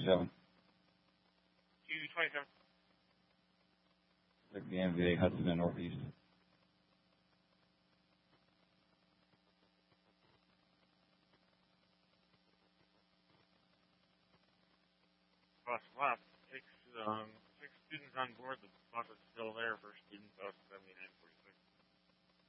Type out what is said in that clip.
227. 227. Took the MVA Hudson and Northeast. Bus left.